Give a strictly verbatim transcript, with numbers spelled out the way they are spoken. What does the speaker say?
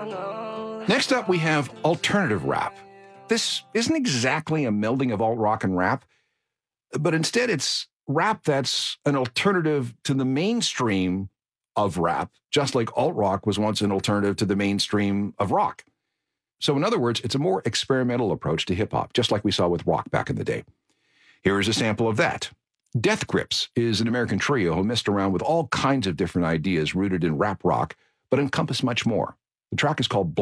Next up, we have alternative rap. This isn't exactly a melding of alt-rock and rap, but instead it's rap that's an alternative to the mainstream of rap, just like alt-rock was once an alternative to the mainstream of rock. So in other words, it's a more experimental approach to hip-hop, just like we saw with rock back in the day. Here is a sample of that. Death Grips is an American trio who messed around with all kinds of different ideas rooted in rap rock, but encompass much more. The track is called